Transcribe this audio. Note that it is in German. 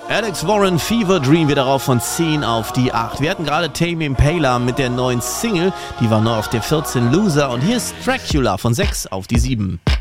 Alex Warren, Fever Dream, wieder rauf von 10 auf die 8. Wir hatten gerade Tame Impala mit der neuen Single, die war neu auf der 14, Loser. Und hier ist Dracula von 6 auf die 7.